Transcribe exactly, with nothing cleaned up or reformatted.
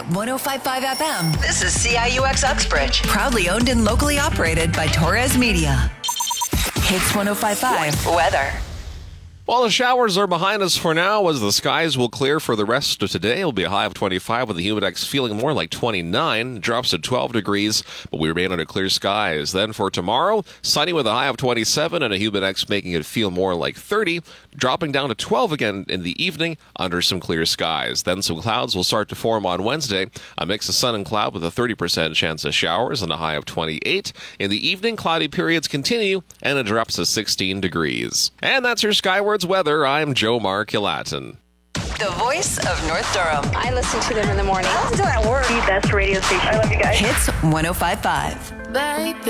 at one oh five point five F M. This is C I U X Uxbridge. Proudly owned and locally operated by Torres Media. Hits one oh five point five. Weather. Well, the showers are behind us for now, as the skies will clear for the rest of today. It'll be a high of twenty-five with the humidex feeling more like twenty-nine. It drops to twelve degrees, but we remain under clear skies. Then for tomorrow, sunny with a high of twenty-seven and a humidex making it feel more like thirty, dropping down to twelve again in the evening under some clear skies. Then some clouds will start to form on Wednesday. A mix of sun and cloud with a thirty percent chance of showers and a high of twenty-eight. In the evening, cloudy periods continue and it drops to sixteen degrees. And that's your Skywards weather. I'm Joe Markulatin. The voice of North Durham. I listen to them in the morning. I listen to that word. The best radio station. I love you guys. Hits one oh five point five. Baby.